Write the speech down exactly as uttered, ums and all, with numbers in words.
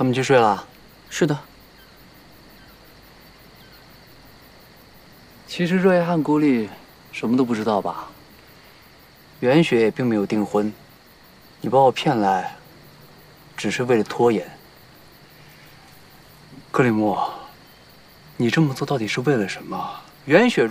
他们去睡了。 是的。 其实热夜和孤立什么都不知道吧？袁雪也并没有订婚，你把我骗来，只是为了拖延。克里木，你这么做到底是为了什么？袁雪。